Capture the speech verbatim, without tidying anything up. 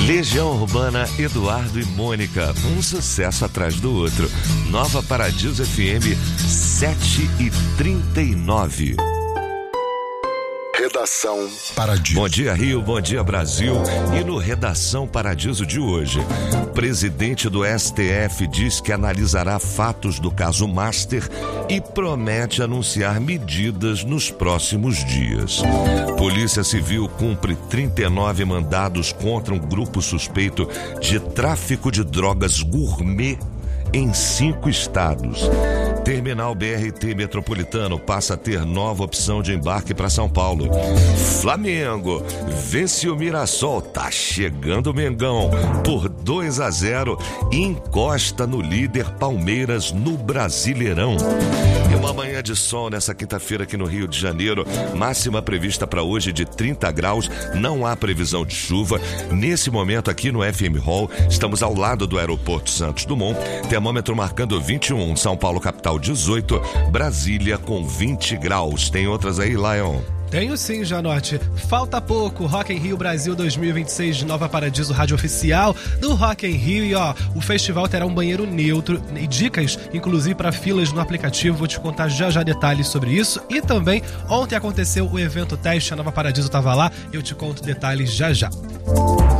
Legião Urbana, Eduardo e Mônica, um sucesso atrás do outro. Nova Paradiso F M, sete e trinta e nove. Redação Paradiso. Bom dia, Rio, bom dia, Brasil. E no Redação Paradiso de hoje, presidente do S T F diz que analisará fatos do caso Master e promete anunciar medidas nos próximos dias. Polícia Civil cumpre trinta e nove mandados contra um grupo suspeito de tráfico de drogas gourmet em cinco estados. Terminal B R T Metropolitano passa a ter nova opção de embarque para São Paulo. Flamengo vence o Mirassol, tá chegando o Mengão por dois a zero e encosta no líder Palmeiras no Brasileirão. E uma manhã de sol nessa quinta-feira aqui no Rio de Janeiro, máxima prevista para hoje de trinta graus, não há previsão de chuva. Nesse momento aqui no F M Hall, estamos ao lado do Aeroporto Santos Dumont, termômetro marcando vinte e um, São Paulo capital dezoito, Brasília com vinte graus. Tem outras aí, Lion? Tenho sim, Janote. Falta pouco, Rock in Rio Brasil dois mil e vinte e seis de Nova Paradiso, rádio oficial do Rock in Rio. E ó, o festival terá um banheiro neutro e dicas, inclusive para filas no aplicativo. Vou te contar já já detalhes sobre isso. E também, ontem aconteceu o evento teste, a Nova Paradiso estava lá. Eu te conto detalhes já já.